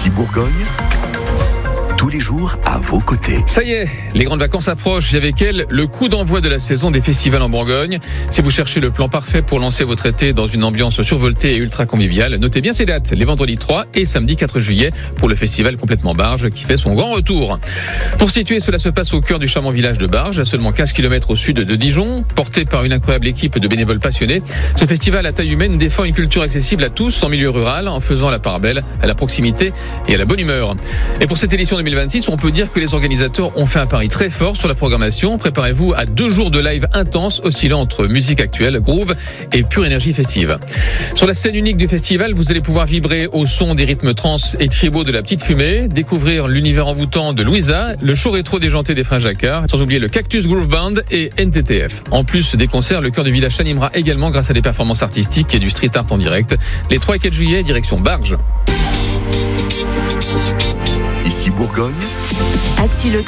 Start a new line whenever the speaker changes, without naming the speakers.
Ici Bourgogne, tous les jours à vos côtés.
Ça y est, les grandes vacances approchent et avec elles, le coup d'envoi de la saison des festivals en Bourgogne. Si vous cherchez le plan parfait pour lancer votre été dans une ambiance survoltée et ultra conviviale, notez bien ces dates, les vendredis 3 et samedi 4 juillet pour le festival Complètement Barge qui fait son grand retour. Pour situer, cela se passe au cœur du charmant village de Barge, à seulement 15 km au sud de Dijon. Porté par une incroyable équipe de bénévoles passionnés, ce festival à taille humaine défend une culture accessible à tous en milieu rural en faisant la part belle à la proximité et à la bonne humeur. Et pour cette édition 2026, on peut dire que les organisateurs ont fait un pari très fort sur la programmation. Préparez-vous à 2 jours de live intense oscillant entre musique actuelle, groove et pure énergie festive. Sur la scène unique du festival, vous allez pouvoir vibrer au son des rythmes trans et tribaux de la Petite Fumée, découvrir l'univers envoûtant de Louisa, le show rétro déjanté des Frères Jacquard, sans oublier le Cactus Groove Band et NTTF. En plus des concerts, le cœur du village s'animera également grâce à des performances artistiques et du street art en direct. Les 3 et 4 juillet, direction Barge.
Ici Bourgogne.